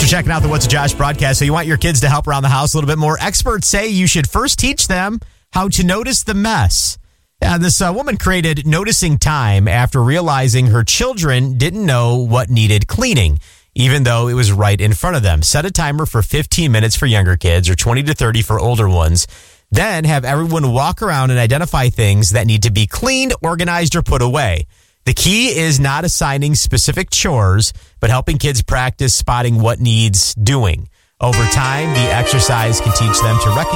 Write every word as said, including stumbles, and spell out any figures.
for checking out the What's a Josh broadcast. So you want your kids to help around the house a little bit more. Experts say you should first teach them how to notice the mess. Yeah, this uh, woman created Noticing Time after realizing her children didn't know what needed cleaning, even though it was right in front of them. Set a timer for fifteen minutes for younger kids or twenty to thirty for older ones. Then have everyone walk around and identify things that need to be cleaned, organized, or put away. The key is not assigning specific chores, but helping kids practice spotting what needs doing. Over time, the exercise can teach them to recognize